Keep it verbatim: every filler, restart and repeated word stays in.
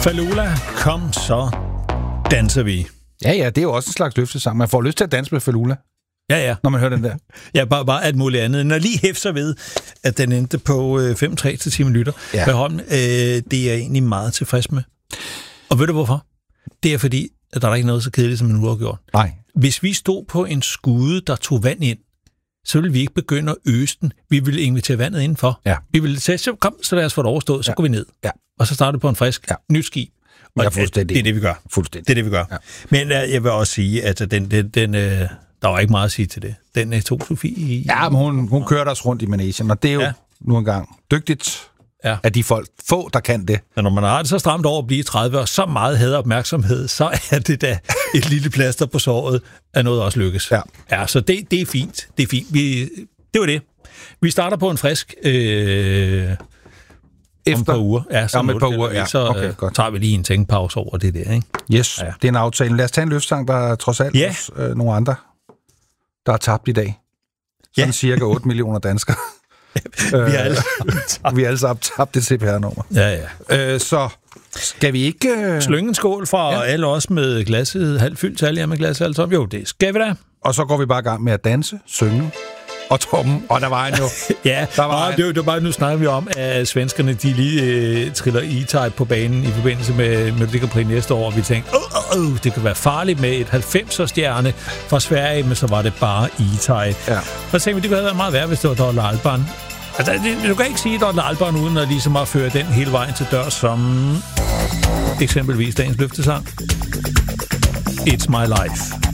Falula, kom så danser vi. Ja, ja, det er jo også en slags løftesang. Man får lyst til at danse med Falula. Ja, ja. Når man hører den der. Ja, bare, bare alt muligt andet. Når lige hæfter ved, at den endte på øh, fem tre til ti minutter. Ja. Holm, øh, det er jeg egentlig meget tilfreds med. Og ved du hvorfor? Det er fordi, at der er ikke noget så kedeligt som en uafgjort. Nej. Hvis vi stod på en skude, der tog vand ind, så ville vi ikke begynde at øse den. Vi ville invitere vandet indenfor. Ja. Vi ville sige, så kom, så lad os få det overstået, så ja. går vi ned. Ja. Og så starter på en frisk, ja. nyt skib. Og ja, det, det er det, vi gør. Fuldstændig. Det er det, vi gør. Ja. Men uh, jeg vil også sige, at den, den, den, uh, der var ikke meget at sige til det. Den uh, tog Sofie... Ja, men hun, hun kørte os rundt i managen, og det er jo ja. nu engang dygtigt ja. af de folk, få, der kan det. Men når man har det så stramt over at blive tredive og så meget havde opmærksomhed, så er det da et lille plaster på såret, at noget også lykkes. Ja, ja så det, det er fint. Det er fint. Vi, det var det. Vi starter på en frisk... Øh, Efter? Om et par uger. Ja, så, om et par uger, ja. så okay, øh, tager vi lige en tænkepause over det der, ikke? Yes, ja. Det er en aftale. Lad os tage en løftsang, der er trods alt ja. også, øh, nogle andre, der er tabt i dag. Sådan ja. cirka otte millioner danskere. vi er alle Vi er alle sammen tabt det C P R-nummer. Ja, ja. Øh, så skal vi ikke... Øh... Slynge en skål fra ja. alle os med glasset halvt fyldt, alle jer med glasset halvt tom. Jo, det skal vi da. Og så går vi bare i gang med at danse, synge og Torben, og der var en jo. ja, der var en. Det, var, det var bare, nu snakker vi om, at svenskerne, de lige øh, triller E-Type på banen i forbindelse med Melodi Grand Prix næste år, og vi tænkte, åh, åh, åh, det kan være farligt med et halvfemser-stjerne fra Sverige, men så var det bare E-Type. Ja. Og så tænkte vi, det kunne have været meget værd, hvis det var Dorthe Alban. Altså, det, du kan ikke sige Dorthe Alban, uden at ligesom at føre den hele vejen til dør, som eksempelvis dagens løftesang. It's My Life.